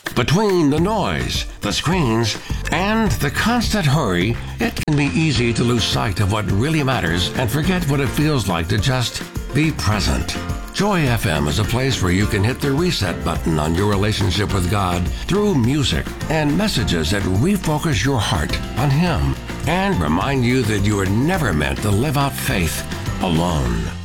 Between the noise, the screens, and the constant hurry, it can be easy to lose sight of what really matters and forget what it feels like to just be present. Joy FM is a place where you can hit the reset button on your relationship with God through music and messages that refocus your heart on Him and remind you that you were never meant to live out faith alone.